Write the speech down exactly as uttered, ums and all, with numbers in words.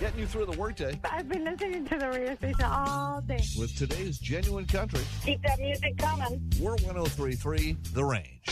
getting you through the workday I've been listening to the radio station all day. with today's genuine country. Keep that music coming. We're one oh three point three The Range.